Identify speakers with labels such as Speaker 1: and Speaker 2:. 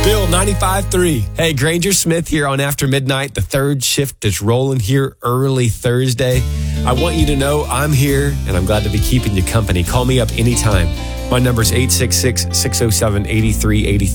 Speaker 1: Bill 95.3. Hey, Granger Smith here on After Midnight. The third shift is rolling here early Thursday. I want you to know I'm here, and I'm glad to be keeping you company. Call me up anytime. My number is 866-607-8383.